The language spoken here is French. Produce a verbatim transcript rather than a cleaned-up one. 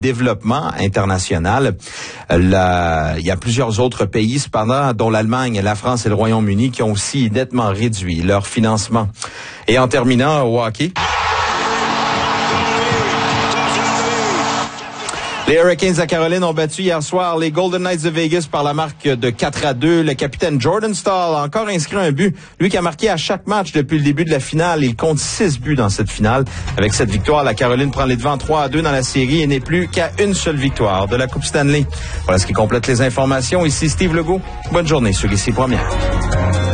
développement international. La, il y a plusieurs autres pays, cependant, dont l'Allemagne, la France et le Royaume-Uni, qui ont aussi nettement réduit leur financement. Et en terminant, au hockey, les Hurricanes de Caroline ont battu hier soir les Golden Knights de Vegas par la marque de quatre à deux. Le capitaine Jordan Staal a encore inscrit un but. Lui qui a marqué à chaque match depuis le début de la finale. Il compte six buts dans cette finale. Avec cette victoire, la Caroline prend les devants trois à deux dans la série et n'est plus qu'à une seule victoire de la Coupe Stanley. Voilà ce qui complète les informations. Ici Steve Legault. Bonne journée sur Ici Première.